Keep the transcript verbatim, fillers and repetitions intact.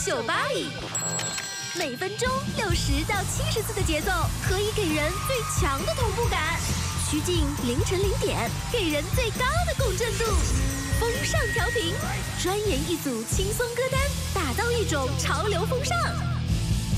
酒吧里。每分钟六十到七十次的节奏，可以给人最强的同步感。趋近凌晨零点，给人最高的共振度。风尚调频，专研一组轻松歌单，打造一种潮流风尚。